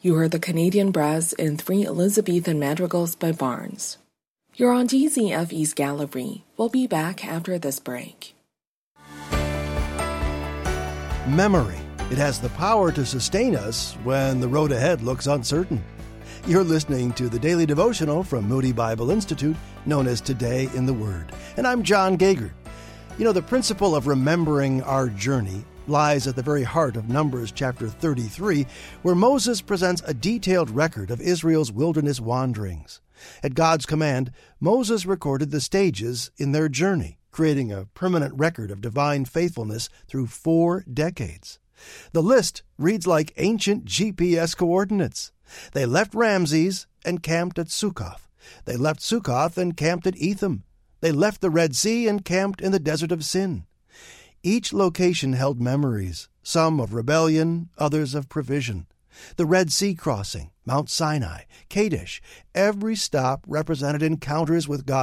You heard the Canadian Brass in 3 Elizabethan madrigals by Barnes. You're on DZFE's Gallery. We'll be back after this break. Memory. It has the power to sustain us when the road ahead looks uncertain. You're listening to the Daily Devotional from Moody Bible Institute, known as Today in the Word. And I'm John Gagert. You know, the principle of remembering our journey lies at the very heart of Numbers chapter 33, where Moses presents a detailed record of Israel's wilderness wanderings. At God's command, Moses recorded the stages in their journey, creating a permanent record of divine faithfulness through 4 decades. The list reads like ancient GPS coordinates. They left Ramses and camped at Succoth. They left Succoth and camped at Etham. They left the Red Sea and camped in the Desert of Sin. Each location held memories, some of rebellion, others of provision. The Red Sea crossing, Mount Sinai, Kadesh, every stop represented encounters with God